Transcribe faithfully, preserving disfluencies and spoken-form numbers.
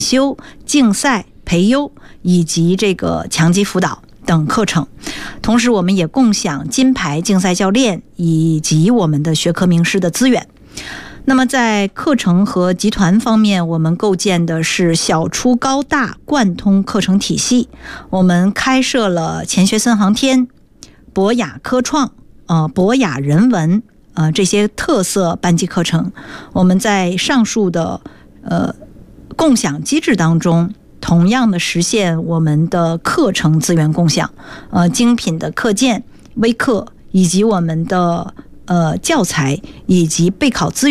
修、竞赛、培优以及这个强基辅导等课程。同时我们也共享金牌竞赛教练以及我们的学科名师的资源。那么在课程和集团方面，我们构建的是小初高大贯通课程体系。我们开设了钱学森航天、博雅科创、呃博雅人文呃这些特色班级课程。我们在上述的呃共享机制当中，同样的实现我们的课程资源共享，呃精品的课件、微课以及我们的呃教材以及备考资源。